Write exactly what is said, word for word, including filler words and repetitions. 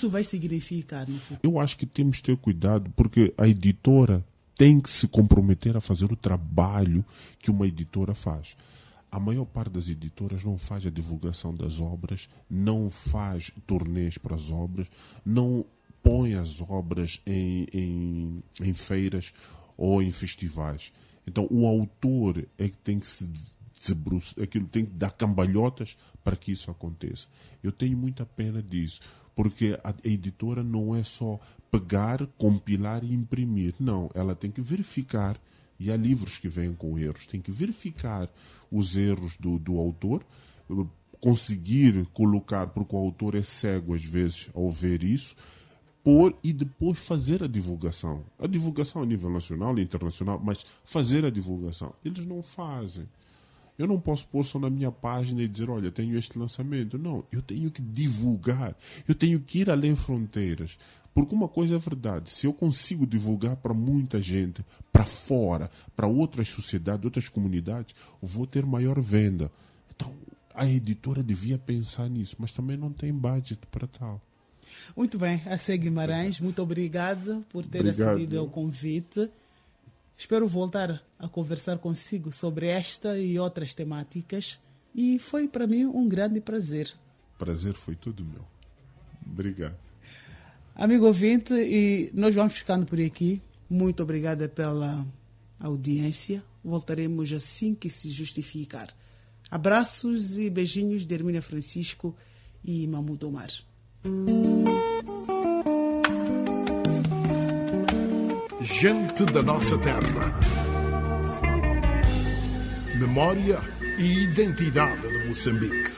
isso vai significar no futuro? Eu acho que temos que ter cuidado, porque a editora tem que se comprometer a fazer o trabalho que uma editora faz. A maior parte das editoras não faz a divulgação das obras, não faz turnês para as obras, não põe as obras em, em, em feiras ou em festivais. Então o autor é que tem que se aquilo tem que dar cambalhotas para que isso aconteça. Eu tenho muita pena disso, porque a editora não é só pegar, compilar e imprimir. Não, ela tem que verificar, e há livros que vêm com erros, tem que verificar os erros do, do autor, conseguir colocar, porque o autor é cego às vezes ao ver isso, pôr e depois fazer a divulgação. A divulgação a nível nacional e internacional, mas fazer a divulgação. Eles não fazem. Eu não posso pôr só na minha página e dizer, olha, tenho este lançamento. Não, eu tenho que divulgar. Eu tenho que ir além fronteiras. Porque uma coisa é verdade, se eu consigo divulgar para muita gente, para fora, para outras sociedades, outras comunidades, eu vou ter maior venda. Então, a editora devia pensar nisso, mas também não tem budget para tal. Muito bem, A C Guimarães, muito obrigado por ter Obrigado. acedido ao convite. Espero voltar a conversar consigo sobre esta e outras temáticas. E foi para mim um grande prazer. Prazer foi todo meu. Obrigado. Amigo ouvinte, e nós vamos ficando por aqui. Muito obrigada pela audiência. Voltaremos assim que se justificar. Abraços e beijinhos de Hermínia Francisco e Mahmoud Omar. Gente da nossa terra. Memória e identidade de Moçambique.